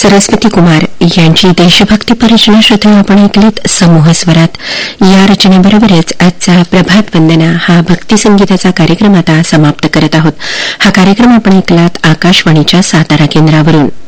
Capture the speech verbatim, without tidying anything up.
सरस्वती कुमार यांची देशभक्तीपर रचना श्रोते आपण ऐकलीत समूह स्वरात. या रचनेबरोबरच आजचा प्रभात वंदना हा भक्तिसंगीताचा कार्यक्रम आता समाप्त करत आहोत. हा कार्यक्रम आपण ऐकलात आकाशवाणीच्या सातारा केंद्रावरून.